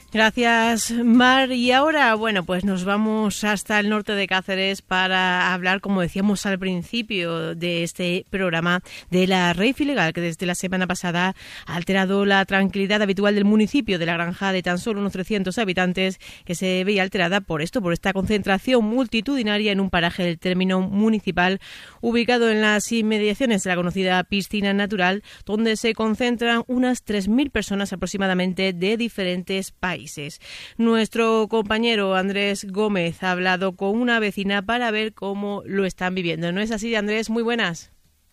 Gracias, Mar. Y ahora, bueno, pues nos vamos hasta el norte de Cáceres para hablar, como decíamos al principio de este programa, de la rave ilegal que desde la semana pasada ha alterado la tranquilidad habitual del municipio de La Granja, de tan solo unos 300 habitantes, que se veía alterada por esta concentración multitudinaria en un paraje del término municipal ubicado en las inmediaciones de la conocida piscina natural, donde se concentran unas 3.000 personas aproximadamente de diferentes países. Nuestro compañero Andrés Gómez ha hablado con una vecina para ver cómo lo están viviendo. ¿No es así, Andrés? Muy buenas.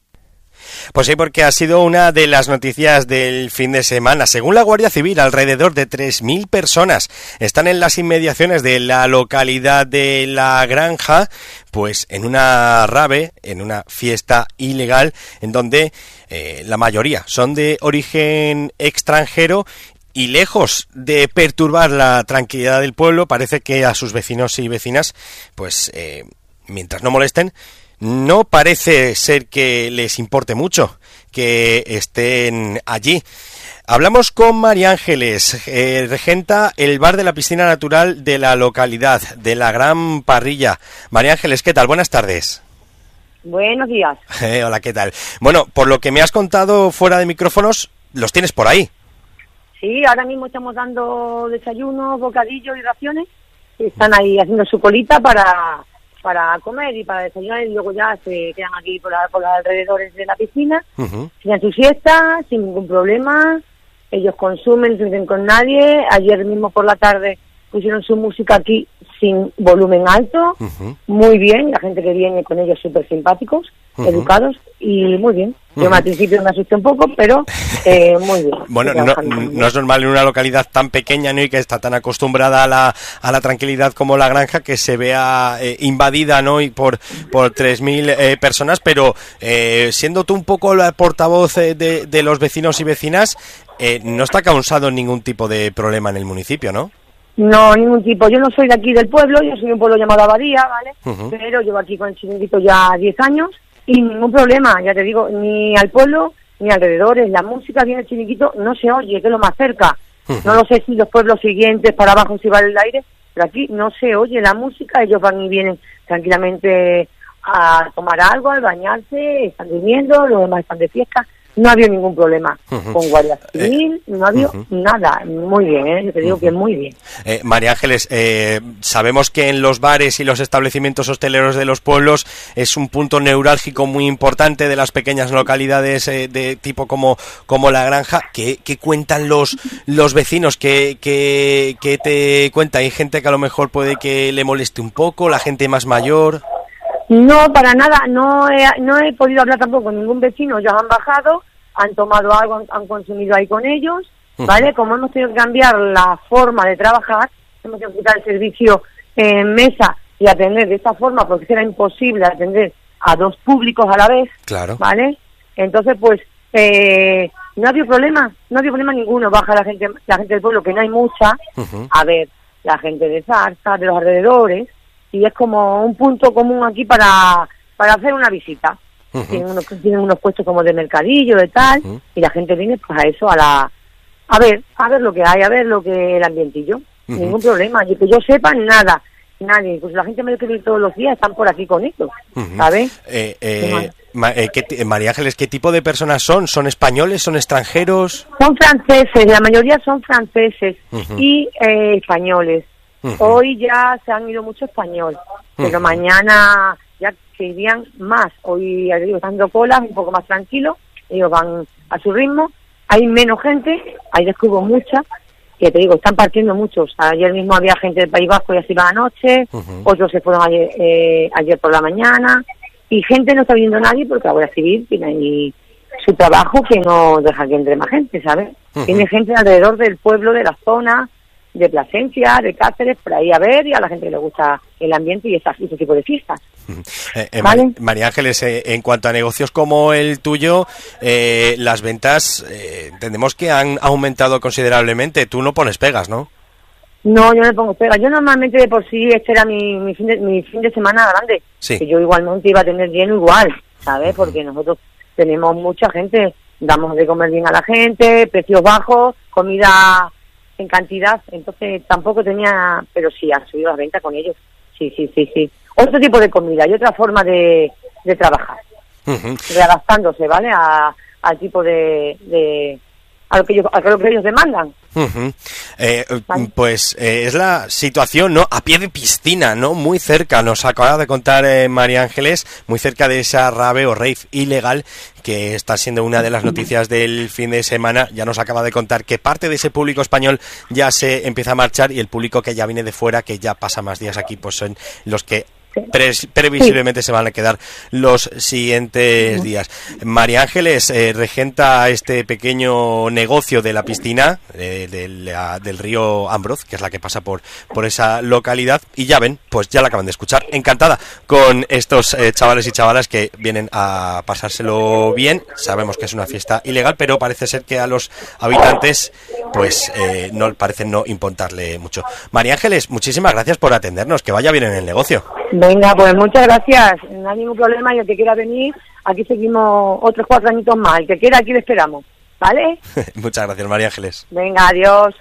Pues sí, porque ha sido una de las noticias del fin de semana. Según la Guardia Civil, alrededor de 3.000 personas están en las inmediaciones de la localidad de La Granja, pues en una rave, en una fiesta ilegal, en donde la mayoría son de origen extranjero. Y lejos de perturbar la tranquilidad del pueblo, parece que a sus vecinos y vecinas, pues mientras no molesten, no parece ser que les importe mucho que estén allí. Hablamos con María Ángeles, regenta el bar de la piscina natural de la localidad, de La Gran Parrilla. María Ángeles, ¿qué tal? Buenas tardes. Buenos días. Hola, ¿qué tal? Bueno, por lo que me has contado fuera de micrófonos, los tienes por ahí. Sí, ahora mismo estamos dando desayunos, bocadillos y raciones. Están ahí haciendo su colita para comer y para desayunar, y luego ya se quedan aquí por los alrededores de la piscina, hacen su siesta sin ningún problema. Ellos consumen, no se meten con nadie. Ayer mismo por la tarde pusieron su música aquí sin volumen alto, muy bien, la gente que viene con ellos súper simpáticos, educados y muy bien. Yo al principio me asusté un poco, pero muy bien. Bueno, no es normal en una localidad tan pequeña, ¿no?, y que está tan acostumbrada a la tranquilidad como La Granja, que se vea invadida, ¿no?, y por 3.000 personas, pero siendo tú un poco la portavoz de los vecinos y vecinas, no está causando ningún tipo de problema en el municipio, ¿no? No, ningún tipo. Yo no soy de aquí del pueblo, yo soy de un pueblo llamado Abadía, ¿vale? Pero llevo aquí con el chiringuito ya 10 años y ningún problema, ya te digo, ni al pueblo ni alrededores. La música viene el chiringuito, no se oye, que es lo más cerca. No lo sé si los pueblos siguientes para abajo si va el aire, pero aquí no se oye la música. Ellos van y vienen tranquilamente a tomar algo, a bañarse, están durmiendo, los demás están de fiesta. No había ningún problema con Guardia Civil, no había nada. Muy bien, yo te digo que muy bien. María Ángeles, sabemos que en los bares y los establecimientos hosteleros de los pueblos es un punto neurálgico muy importante de las pequeñas localidades de tipo como La Granja. ¿Qué cuentan los vecinos? ¿Qué te cuenta? ¿Hay gente que a lo mejor puede que le moleste un poco, la gente más mayor? No, para nada, no he podido hablar tampoco con ningún vecino. Ellos han bajado, han tomado algo, han consumido ahí con ellos, ¿vale? Como hemos tenido que cambiar la forma de trabajar, hemos tenido que quitar el servicio en mesa y atender de esta forma, porque era imposible atender a dos públicos a la vez, claro, ¿vale? Entonces, pues, no había problema ninguno. Baja la gente del pueblo, que no hay mucha, a ver, la gente de Zarza, de los alrededores, y es como un punto común aquí para hacer una visita. Tienen unos puestos como de mercadillo, de tal, y la gente viene pues a eso, a ver lo que hay, a ver lo que el ambientillo. Ningún problema, y que yo sepa, nada, nadie. Pues la gente mayor que viene todos los días están por aquí con esto, ¿sabes? María Ángeles, ¿qué tipo de personas son? ¿Son españoles, son extranjeros? Son franceses, la mayoría son franceses y españoles. Hoy ya se han ido mucho español, pero mañana ya se irían más. Hoy, ya digo, están dando colas, un poco más tranquilos, ellos van a su ritmo. Hay menos gente, ahí descubro mucha, que te digo, están partiendo muchos. Ayer mismo había gente del País Vasco y así va anoche, otros se fueron ayer por la mañana, y gente no está viendo nadie porque la Guardia Civil tiene ahí su trabajo, que no deja que entre más gente, ¿sabes? Tiene gente alrededor del pueblo, de la zona, de Plasencia, de Cáceres, por ahí a ver, y a la gente que le gusta el ambiente y ese tipo de fiestas. ¿Vale? María Ángeles, en cuanto a negocios como el tuyo, las ventas entendemos que han aumentado considerablemente. Tú no pones pegas, ¿no? No, yo no le pongo pegas. Yo normalmente de por sí este era mi fin de semana grande, sí, que yo igualmente iba a tener lleno igual, ¿sabes? Porque nosotros tenemos mucha gente, damos de comer bien a la gente, precios bajos, comida en cantidad, entonces tampoco tenía, pero sí, han subido las ventas con ellos. Sí. Otro tipo de comida y otra forma de trabajar. Readaptándose, ¿vale? Al tipo a lo que ellos demandan. Vale. Pues es la situación, ¿no? A pie de piscina, ¿no? Muy cerca, nos acaba de contar María Ángeles, muy cerca de esa rave o rave ilegal que está siendo una de las noticias del fin de semana. Ya nos acaba de contar que parte de ese público español ya se empieza a marchar y el público que ya viene de fuera, que ya pasa más días aquí, pues son los que previsiblemente se van a quedar los siguientes días. María Ángeles regenta este pequeño negocio de la piscina del río Ambroz, que es la que pasa por esa localidad, y ya ven, pues ya la acaban de escuchar, encantada con estos chavales y chavalas que vienen a pasárselo bien. Sabemos que es una fiesta ilegal, pero parece ser que a los habitantes pues no parecen no importarle mucho. María Ángeles, muchísimas gracias por atendernos, que vaya bien en el negocio. Venga, pues muchas gracias, no hay ningún problema, y el que quiera venir, aquí seguimos otros 4 añitos más, el que quiera aquí le esperamos, ¿vale? Muchas gracias, María Ángeles. Venga, adiós.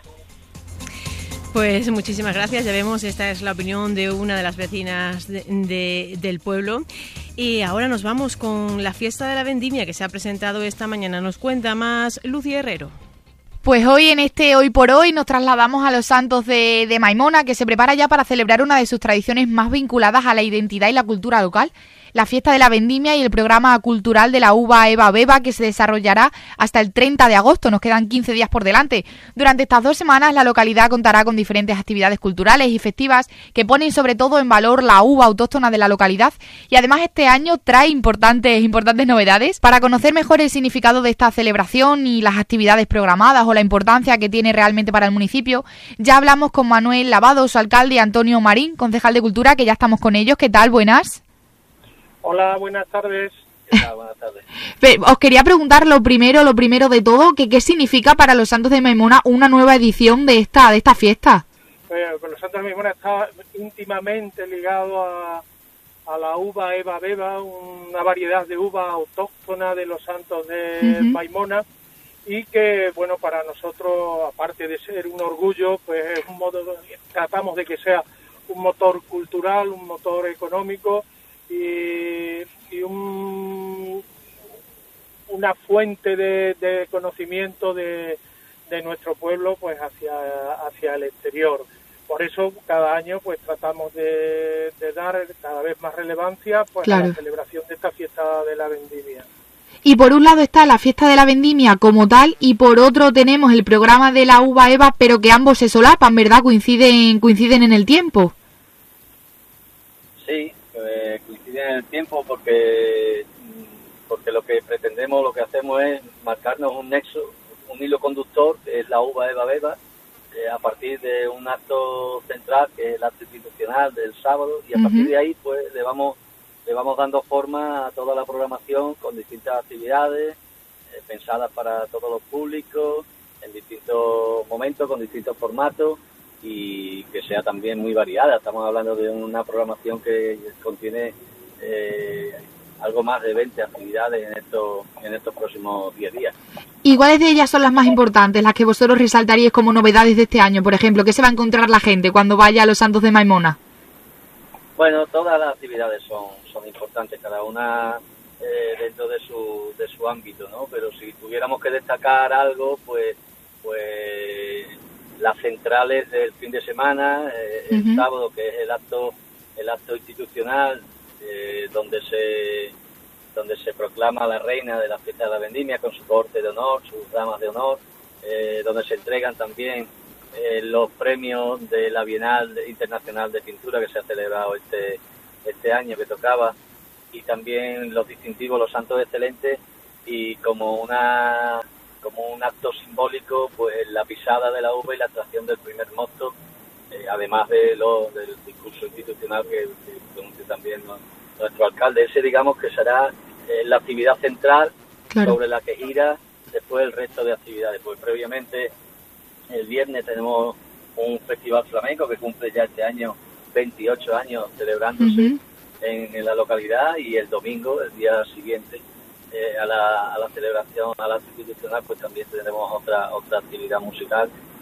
Pues muchísimas gracias, ya vemos, esta es la opinión de una de las vecinas del pueblo. Y ahora nos vamos con la fiesta de la vendimia que se ha presentado esta mañana. Nos cuenta más Lucía Herrero. Pues hoy en este Hoy por Hoy nos trasladamos a los Santos de Maimona, que se prepara ya para celebrar una de sus tradiciones más vinculadas a la identidad y la cultura local. La fiesta de la vendimia y el programa cultural de la uva Eva Beba, que se desarrollará hasta el 30 de agosto. Nos quedan 15 días por delante. Durante estas 2 semanas la localidad contará con diferentes actividades culturales y festivas que ponen sobre todo en valor la uva autóctona de la localidad, y además este año trae importantes novedades. Para conocer mejor el significado de esta celebración y las actividades programadas o la importancia que tiene realmente para el municipio, ya hablamos con Manuel Lavado, su alcalde, y Antonio Marín, concejal de Cultura, que ya estamos con ellos. ¿Qué tal? Buenas. Hola, buenas tardes. Buenas tardes. Os quería preguntar lo primero de todo, que qué significa para los Santos de Maimona una nueva edición de esta fiesta. Pues los Santos de Maimona está íntimamente ligado a la uva Eva Beba, una variedad de uva autóctona de los Santos de Maimona, y que, bueno, para nosotros, aparte de ser un orgullo, pues es un modo, tratamos de que sea un motor cultural, un motor económico, y una fuente de conocimiento de nuestro pueblo, pues hacia el exterior. Por eso cada año pues tratamos de dar cada vez más relevancia pues a la celebración de esta fiesta de la vendimia. Y por un lado está la fiesta de la vendimia como tal, y por otro tenemos el programa de la uva Eva, pero que ambos se solapan, ¿verdad? Coinciden en el tiempo. Sí, coinciden en el tiempo porque lo que pretendemos, lo que hacemos es marcarnos un nexo, un hilo conductor, que es la uva Eva Beba, a partir de un acto central, que es el acto institucional del sábado, y a partir de ahí pues le vamos dando forma a toda la programación con distintas actividades pensadas para todos los públicos, en distintos momentos, con distintos formatos, y que sea también muy variada. Estamos hablando de una programación que contiene algo más de 20 actividades en estos próximos 10 días. ¿Y cuáles de ellas son las más importantes, las que vosotros resaltaríais como novedades de este año? Por ejemplo, ¿qué se va a encontrar la gente cuando vaya a los Santos de Maimona? Bueno, todas las actividades son importantes, cada una dentro de su ámbito, ¿no? Pero si tuviéramos que destacar algo, pues las centrales del fin de semana, el sábado, que es el acto institucional, donde se proclama la reina de la fiesta de la vendimia con su corte de honor, sus damas de honor, donde se entregan también los premios de la Bienal Internacional de Pintura que se ha celebrado este año, que tocaba, y también los distintivos, los santos excelentes, y como un acto simbólico, pues la pisada de la uva y la atracción del primer mosto, además del discurso institucional que pronunció también nuestro alcalde. Ese, digamos, que será la actividad central, sobre la que gira después el resto de actividades. Pues previamente, el viernes tenemos un festival flamenco que cumple ya este año 28 años celebrándose en la localidad, y el domingo, el día siguiente, a la celebración, a la institucional, pues también tenemos otra actividad musical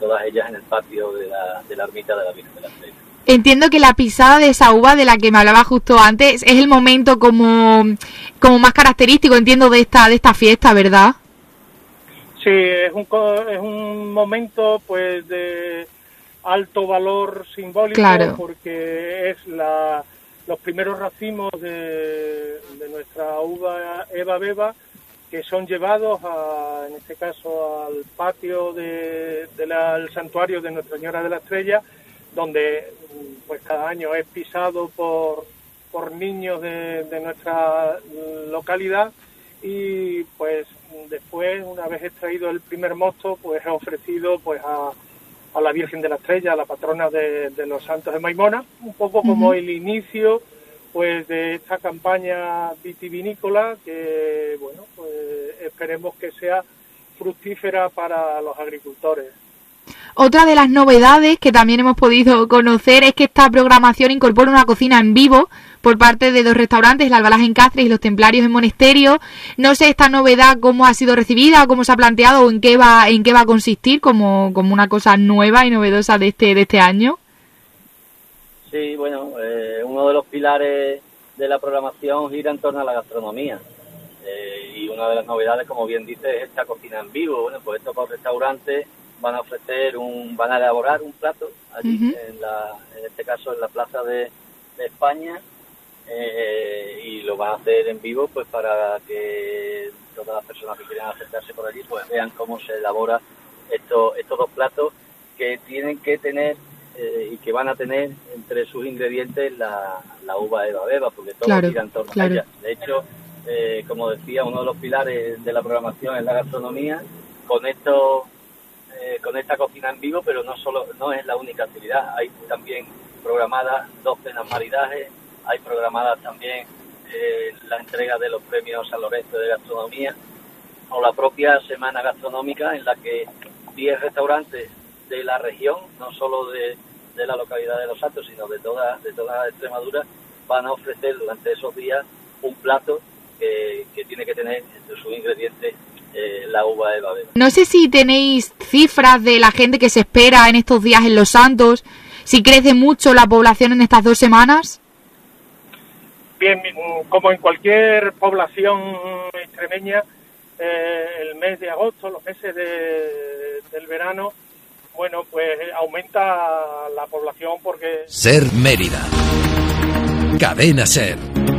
todas ellas en el patio de la ermita de la Virgen de la Estrella. Entiendo que la pisada de esa uva de la que me hablaba justo antes es el momento como más característico, entiendo, de esta fiesta, ¿verdad? Sí, es un momento pues de alto valor simbólico, claro, porque es los primeros racimos de nuestra uva Eva Beba, que son llevados en este caso al patio del santuario de Nuestra Señora de la Estrella, donde pues cada año es pisado por niños de nuestra localidad, y pues después, una vez extraído el primer mosto, pues es ofrecido pues a la Virgen de la Estrella, a la patrona de los santos de Maimona, un poco como el inicio pues de esta campaña vitivinícola que, bueno, pues esperemos que sea fructífera para los agricultores. Otra de las novedades que también hemos podido conocer es que esta programación incorpora una cocina en vivo por parte de 2 restaurantes, el Albalaz en Cáceres y Los Templarios en Monesterio. No sé esta novedad cómo ha sido recibida, cómo se ha planteado o en qué va a consistir como una cosa nueva y novedosa de este año. Sí, bueno, uno de los pilares de la programación gira en torno a la gastronomía. Y una de las novedades, como bien dices, es esta cocina en vivo. Bueno, pues estos 2 restaurantes van a elaborar un plato allí, en este caso en la Plaza de España, y lo van a hacer en vivo pues para que todas las personas que quieran acercarse por allí pues vean cómo se elabora estos 2 platos que tienen que tener y que van a tener entre sus ingredientes la uva Eva Beba, porque todo gira en torno a ella. De hecho, como decía, uno de los pilares de la programación es la gastronomía, con esta cocina en vivo, pero no es la única actividad. Hay también programadas 2 cenas maridajes, hay programadas también la entrega de los premios San Lorenzo de Gastronomía, o la propia Semana Gastronómica, en la que 10 restaurantes de la región, no solo de la localidad de Los Santos, sino de toda Extremadura, van a ofrecer durante esos días un plato que tiene que tener entre sus ingredientes la uva Eva Beba. No sé si tenéis cifras de la gente que se espera en estos días en Los Santos, si crece mucho la población en estas 2 semanas. Bien, como en cualquier población extremeña, el mes de agosto, los meses del verano, bueno, pues aumenta la población porque... Ser Mérida. Cadena Ser.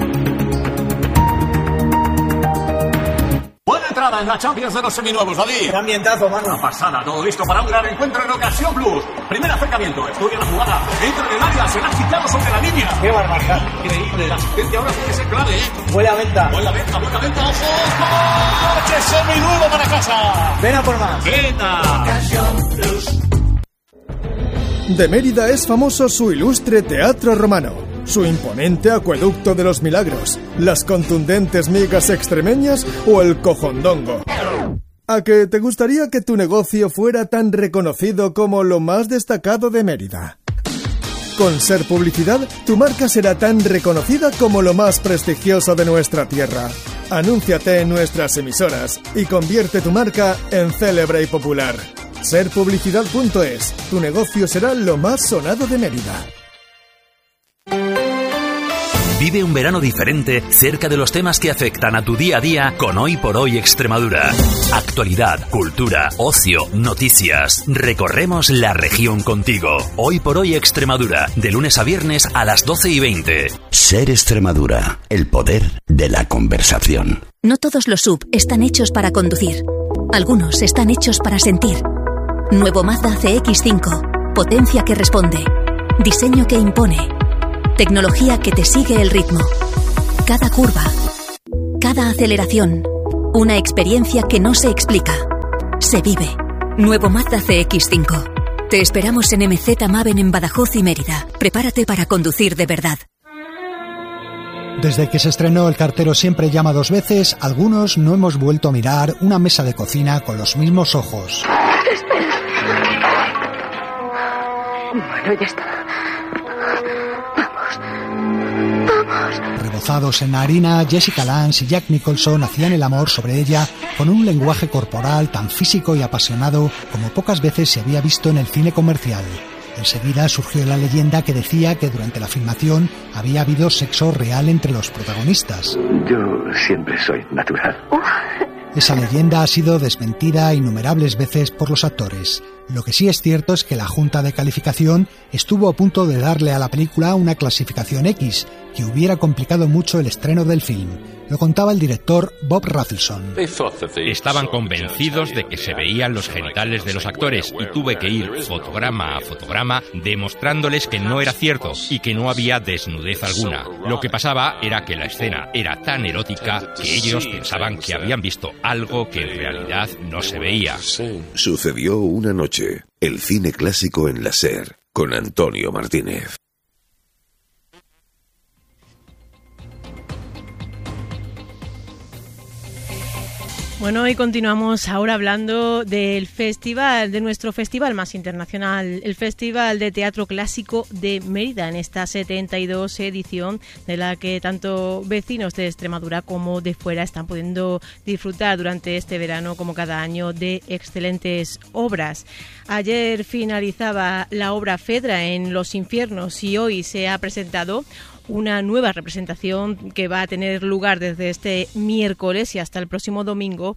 Buena entrada en la Champions de los seminuevos, David. Qué ambientazo, mano. Una pasada, todo listo para un gran encuentro en Ocasión Plus. Primer acercamiento, estudia la jugada, entra en el área, se la ha quitado sobre la línea. Qué barbaridad. Increíble, la asistencia ahora puede ser clave, Huele a venta. Buena venta, ¡ojo! ¡Coche seminuevo para casa! Ven a por más. ¡Venta! Ocasión Plus. De Mérida es famoso su ilustre teatro romano, su imponente acueducto de los milagros, las contundentes migas extremeñas o el cojondongo. ¿A que te gustaría que tu negocio fuera tan reconocido como lo más destacado de Mérida? Con Ser Publicidad, tu marca será tan reconocida como lo más prestigioso de nuestra tierra. Anúnciate en nuestras emisoras y convierte tu marca en célebre y popular. Serpublicidad.es, tu negocio será lo más sonado de Mérida. Vive un verano diferente cerca de los temas que afectan a tu día a día con Hoy por Hoy Extremadura. Actualidad, cultura, ocio, noticias. Recorremos la región contigo. Hoy por Hoy Extremadura, de lunes a viernes a las 12:20. Ser Extremadura, el poder de la conversación. No todos los SUV están hechos para conducir. Algunos están hechos para sentir. Nuevo Mazda CX-5. Potencia que responde. Diseño que impone. Tecnología que te sigue el ritmo. Cada curva. Cada aceleración. Una experiencia que no se explica. Se vive. Nuevo Mazda CX-5. Te esperamos en MZ Maven en Badajoz y Mérida. Prepárate para conducir de verdad. Desde que se estrenó El cartero siempre llama 2 veces, algunos no hemos vuelto a mirar una mesa de cocina con los mismos ojos. Bueno, ya está. Vamos. Rebozados en la harina, Jessica Lange y Jack Nicholson hacían el amor sobre ella con un lenguaje corporal tan físico y apasionado como pocas veces se había visto en el cine comercial. Enseguida surgió la leyenda que decía que durante la filmación había habido sexo real entre los protagonistas. Yo siempre soy natural. Esa leyenda ha sido desmentida innumerables veces por los actores. Lo que sí es cierto es que la Junta de Calificación estuvo a punto de darle a la película una clasificación X, que hubiera complicado mucho el estreno del film. Lo contaba el director Bob Rafelson. Estaban convencidos de que se veían los genitales de los actores y tuve que ir fotograma a fotograma demostrándoles que no era cierto y que no había desnudez alguna. Lo que pasaba era que la escena era tan erótica que ellos pensaban que habían visto algo que en realidad no se veía. Sucedió una noche, el cine clásico en la SER, con Antonio Martínez. Bueno, y continuamos ahora hablando del festival, de nuestro festival más internacional, el Festival de Teatro Clásico de Mérida, en esta 72 edición de la que tanto vecinos de Extremadura como de fuera están pudiendo disfrutar durante este verano, como cada año, de excelentes obras. Ayer finalizaba la obra Fedra en Los Infiernos y hoy se ha presentado una nueva representación que va a tener lugar desde este miércoles y hasta el próximo domingo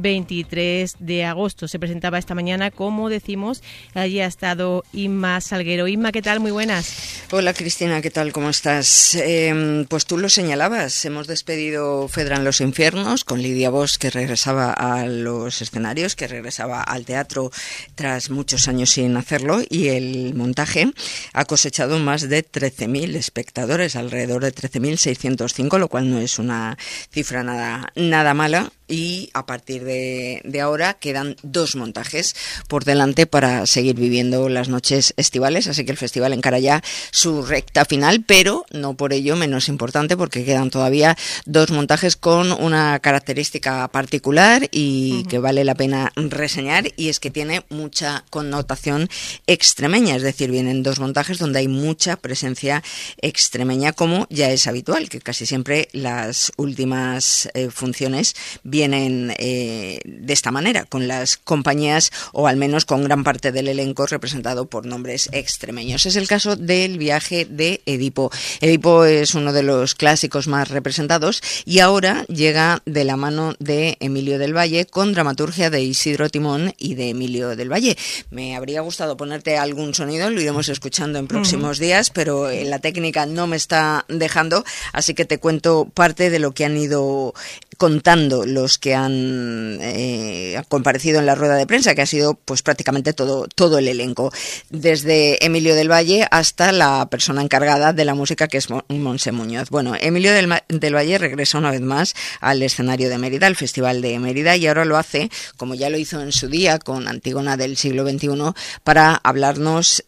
23 de agosto. Se presentaba esta mañana, como decimos. Allí ha estado Inma Salguero. Inma, ¿qué tal? Muy buenas. Hola Cristina, ¿qué tal? ¿Cómo estás? Pues tú lo señalabas, hemos despedido Fedra en Los Infiernos con Lidia Bosch, que regresaba a los escenarios, que regresaba al teatro tras muchos años sin hacerlo, y el montaje ha cosechado más de 13.000 espectadores, alrededor de 13.605, lo cual no es una cifra nada mala. Y a partir de ahora quedan 2 montajes por delante para seguir viviendo las noches estivales, así que el festival encara ya su recta final, pero no por ello menos importante, porque quedan todavía 2 montajes con una característica particular y que vale la pena reseñar, y es que tiene mucha connotación extremeña, es decir, vienen 2 montajes donde hay mucha presencia extremeña, como ya es habitual, que casi siempre las últimas funciones vienen de esta manera, con las compañías o al menos con gran parte del elenco representado por nombres extremeños. Es el caso del viaje de Edipo. Edipo es uno de los clásicos más representados y ahora llega de la mano de Emilio del Valle, con dramaturgia de Isidro Timón y de Emilio del Valle. Me habría gustado ponerte algún sonido, lo iremos escuchando en próximos días, pero la técnica no me está dejando, así que te cuento parte de lo que han ido contando los que han comparecido en la rueda de prensa, que ha sido pues prácticamente todo el elenco, desde Emilio del Valle hasta la persona encargada de la música, que es Monse Muñoz. Bueno, Emilio del Valle regresa una vez más al escenario de Mérida, al Festival de Mérida, y ahora lo hace, como ya lo hizo en su día con Antígona del siglo XXI, para hablarnos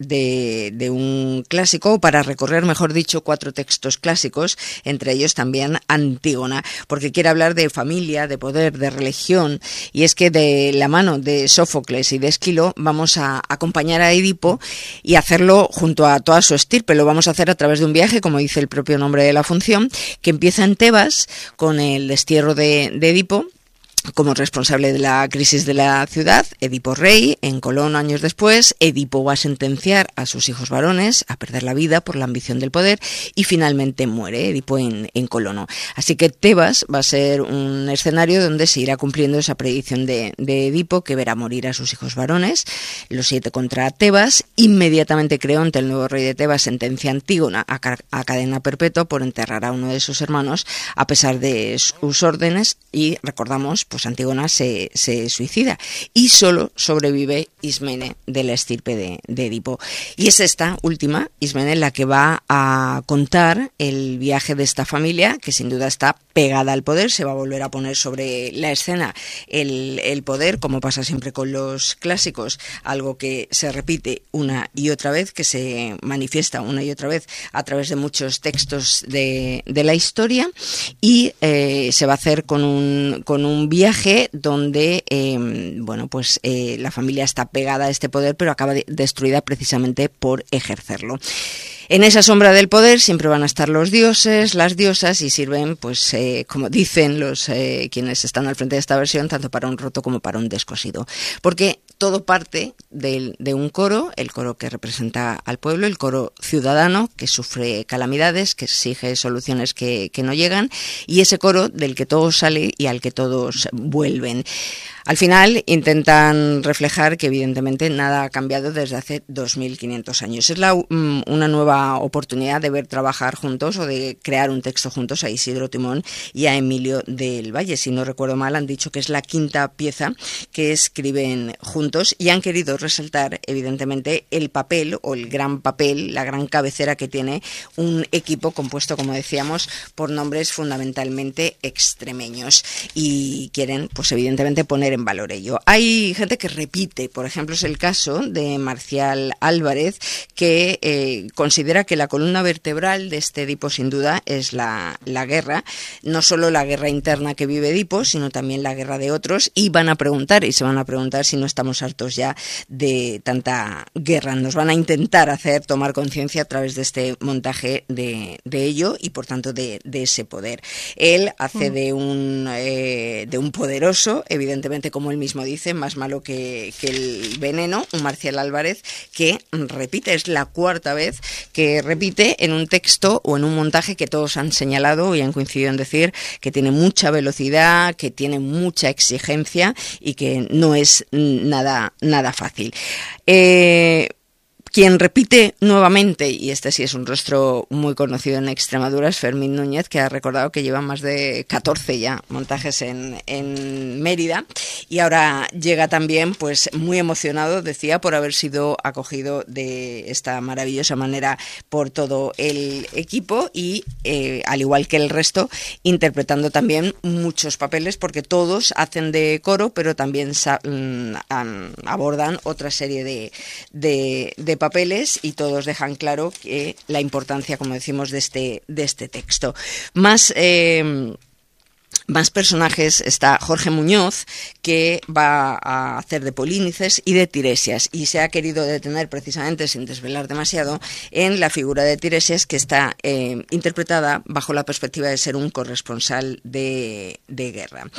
de un clásico, para recorrer, mejor dicho, 4 textos clásicos, entre ellos también Antígona, porque quiere hablar de familia, de poder, de religión, y es que de la mano de Sófocles y de Esquilo vamos a acompañar a Edipo y hacerlo junto a toda su estirpe. Lo vamos a hacer a través de un viaje, como dice el propio nombre de la función, que empieza en Tebas con el destierro de Edipo como responsable de la crisis de la ciudad, Edipo rey. En Colón, años después, Edipo va a sentenciar a sus hijos varones a perder la vida por la ambición del poder y finalmente muere Edipo en Colono. Así que Tebas va a ser un escenario donde se irá cumpliendo esa predicción de Edipo, que verá morir a sus hijos varones, los 7 contra Tebas. Inmediatamente Creonte, el nuevo rey de Tebas, sentencia a Antígona a cadena perpetua por enterrar a uno de sus hermanos a pesar de sus órdenes, y recordamos, pues Antígona se suicida y solo sobrevive Ismene, de la estirpe de Edipo. Y es esta última, Ismene, la que va a contar el viaje de esta familia, que sin duda está pegada al poder. Se va a volver a poner sobre la escena el poder, como pasa siempre con los clásicos, algo que se repite una y otra vez, que se manifiesta una y otra vez a través de muchos textos de la historia, y se va a hacer con un viaje donde la familia está pegada a este poder, pero acaba destruida precisamente por ejercerlo. En esa sombra del poder siempre van a estar los dioses, las diosas, y sirven, pues, como dicen los quienes están al frente de esta versión, tanto para un roto como para un descosido. Porque todo parte de un coro, el coro que representa al pueblo, el coro ciudadano que sufre calamidades, que exige soluciones que no llegan, y ese coro del que todo sale y al que todos vuelven. Al final intentan reflejar que evidentemente nada ha cambiado desde hace 2500 años. Es una nueva oportunidad de ver trabajar juntos o de crear un texto juntos a Isidro Timón y a Emilio del Valle. Si no recuerdo mal, han dicho que es la quinta pieza que escriben juntos y han querido resaltar evidentemente el papel o el gran papel, la gran cabecera que tiene un equipo compuesto, como decíamos, por nombres fundamentalmente extremeños, y quieren pues evidentemente poner en valor ello. Hay gente que repite, por ejemplo es el caso de Marcial Álvarez, que considera que la columna vertebral de este Edipo sin duda es la guerra, no solo la guerra interna que vive Edipo, sino también la guerra de otros, y se van a preguntar si no estamos hartos ya de tanta guerra. Nos van a intentar hacer tomar conciencia a través de este montaje de ello y por tanto de ese poder. Él hace de un poderoso, evidentemente como él mismo dice, más malo que el veneno, un Marcial Álvarez que repite, es la cuarta vez que repite en un texto o en un montaje que todos han señalado y han coincidido en decir que tiene mucha velocidad, que tiene mucha exigencia y que no es nada fácil. Quien repite nuevamente, y este sí es un rostro muy conocido en Extremadura, es Fermín Núñez, que ha recordado que lleva más de 14 ya montajes en Mérida, y ahora llega también pues muy emocionado, decía, por haber sido acogido de esta maravillosa manera por todo el equipo y al igual que el resto, interpretando también muchos papeles, porque todos hacen de coro, pero también abordan otra serie de papeles, y todos dejan claro que la importancia, como decimos, de este texto. Más personajes. Está Jorge Muñoz, que va a hacer de Polínices y de Tiresias, y se ha querido detener precisamente, sin desvelar demasiado, en la figura de Tiresias, que está interpretada bajo la perspectiva de ser un corresponsal de guerra.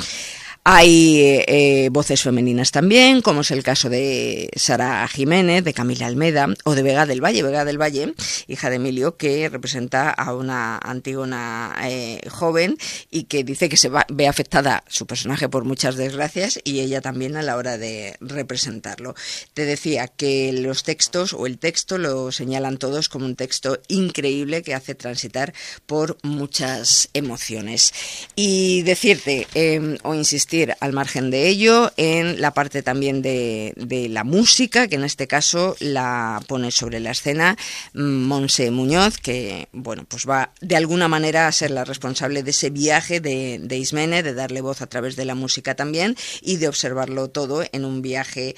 Hay voces femeninas también, como es el caso de Sara Jiménez, de Camila Almeda o de Vega del Valle. Vega del Valle, hija de Emilio, que representa a una Antígona joven y que dice que ve afectada su personaje por muchas desgracias y ella también a la hora de representarlo. Te decía que los textos o el texto lo señalan todos como un texto increíble que hace transitar por muchas emociones. Y decirte o insistir al margen de ello en la parte también de la música, que en este caso la pone sobre la escena Monse Muñoz, que bueno, pues va de alguna manera a ser la responsable de ese viaje de Ismene, de darle voz a través de la música también y de observarlo todo en un viaje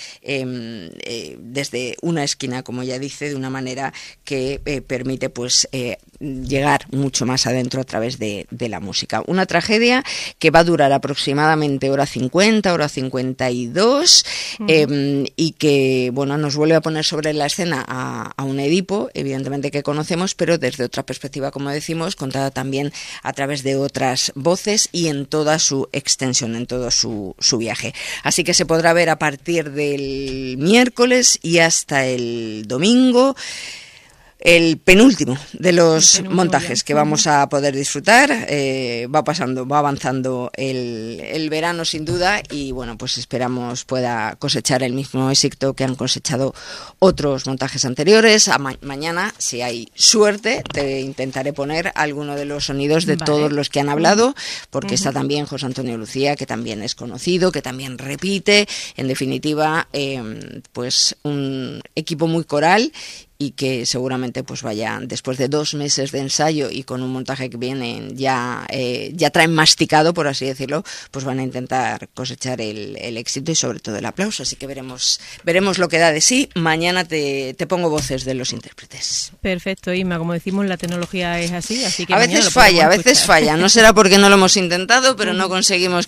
desde una esquina, como ya dice, de una manera que permite pues llegar mucho más adentro a través de la música. Una tragedia que va a durar aproximadamente hora 50, hora 52, y que bueno, nos vuelve a poner sobre la escena a un Edipo, evidentemente que conocemos, pero desde otra perspectiva, como decimos, contada también a través de otras voces y en toda su extensión, en todo su viaje. Así que se podrá ver a partir del miércoles y hasta el domingo. El penúltimo de los montajes que vamos a poder disfrutar. Va avanzando el verano sin duda, y bueno, pues esperamos pueda cosechar el mismo éxito que han cosechado otros montajes anteriores. Mañana, si hay suerte, te intentaré poner alguno de los sonidos de todos los que han hablado, porque está también José Antonio Lucía, que también es conocido, que también repite. En definitiva, pues un equipo muy coral, y que seguramente pues vaya, después de 2 meses de ensayo y con un montaje que viene ya traen masticado, por así decirlo, pues van a intentar cosechar el éxito y sobre todo el aplauso. Así que veremos lo que da de sí. Mañana te pongo voces de los intérpretes. Perfecto, Inma. Como decimos, la tecnología es así que a veces falla. No será porque no lo hemos intentado, pero no conseguimos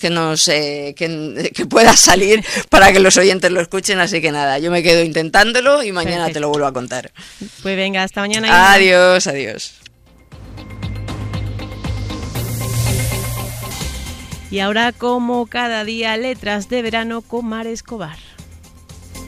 que pueda salir para que los oyentes lo escuchen. Así que nada, yo me quedo intentándolo y mañana te lo vuelvo a contar. Pues venga, hasta mañana. Adiós, adiós. Y ahora, como cada día, letras de verano con Mar Escobar.